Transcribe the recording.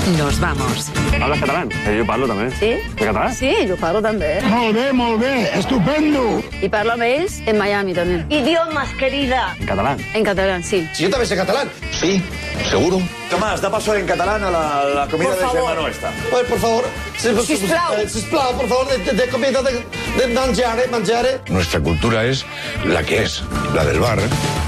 nos vamos. Hablas catalán? Jo parlo també. Sí? De català? Sí, jo parlo també. Molt bé, estupendo. I parlo amb ells en Miami també. Idiomas, querida. En català? En català, sí. Si yo también sé catalán. Sí, seguro. Tomás, da paso en catalán a la comida de Germano esta. Pues, por favor, Sisplau. por favor, de comida, de mangiare. Nuestra cultura es la que es, la del bar.